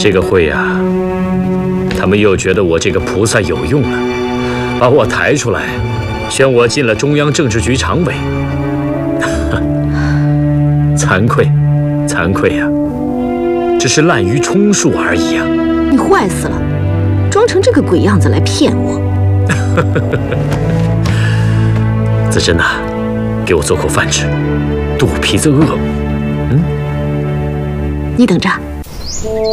这个会呀，他们又觉得我这个菩萨有用了，把我抬出来，选我进了中央政治局常委。惭愧，惭愧呀，只是滥竽充数而已啊！ 你坏死了，装成这个鬼样子来骗我。 子珍呐，给我做口饭吃，肚皮子饿。 你等着。